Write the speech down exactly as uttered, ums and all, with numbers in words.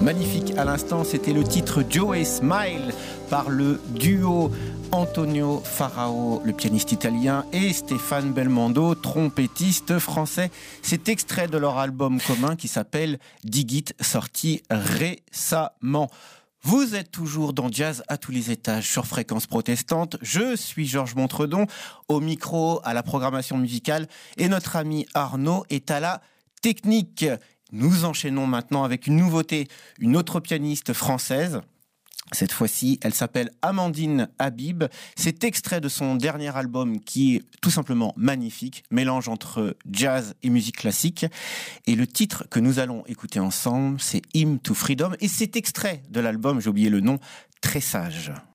Magnifique à l'instant, c'était le titre Joey Smile par le duo Antonio Farao, le pianiste italien, et Stéphane Belmondo, trompettiste français. C'est extrait de leur album commun qui s'appelle Digit, sorti récemment. Vous êtes toujours dans Jazz à tous les étages sur Fréquence Protestante. Je suis Georges Montredon, au micro, à la programmation musicale, et notre ami Arnaud est à la technique. Nous enchaînons maintenant avec une nouveauté, une autre pianiste française. Cette fois-ci, elle s'appelle Amandine Habib. C'est extrait de son dernier album qui est tout simplement magnifique, mélange entre jazz et musique classique. Et le titre que nous allons écouter ensemble, c'est Hymn to Freedom. Et c'est extrait de l'album, j'ai oublié le nom, Très sage.